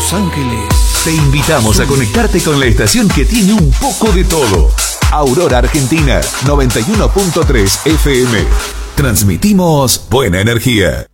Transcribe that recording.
Los Ángeles. Te invitamos a conectarte con la estación que tiene un poco de todo. Aurora Argentina, 91.3 FM. Transmitimos buena energía.